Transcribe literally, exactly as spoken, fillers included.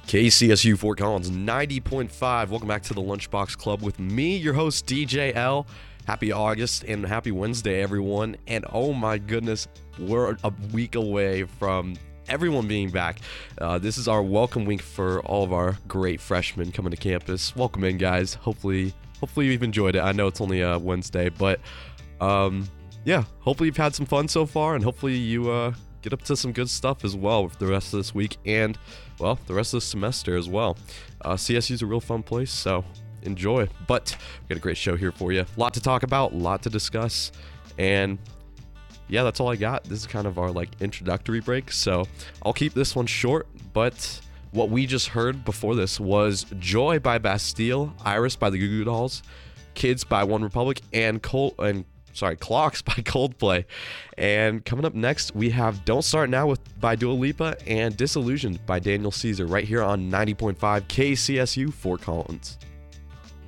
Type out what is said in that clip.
K C S U Fort Collins ninety point five. Welcome back to the Lunchbox Club with me, your host D J L. Happy August and happy Wednesday, everyone. And oh my goodness, we're a week away from everyone being back. Uh, this is our welcome week for all of our great freshmen coming to campus. Welcome in, guys. Hopefully, hopefully you've enjoyed it. I know it's only a Wednesday, but um, yeah, hopefully you've had some fun so far, and hopefully you uh, get up to some good stuff as well for the rest of this week and, well, the rest of the semester as well. Uh, C S U is a real fun place, so enjoy. But we got a great show here for you. A lot to talk about, a lot to discuss, and yeah, that's all I got. This is kind of our like introductory break, so I'll keep this one short. But what we just heard before this was Joy by Bastille, Iris by the Goo Goo Dolls, Kids by One Republic, and Col- and sorry, Clocks by Coldplay. And coming up next, we have Don't Start Now with by Dua Lipa and Disillusioned by Daniel Caesar right here on ninety point five K C S U Fort Collins.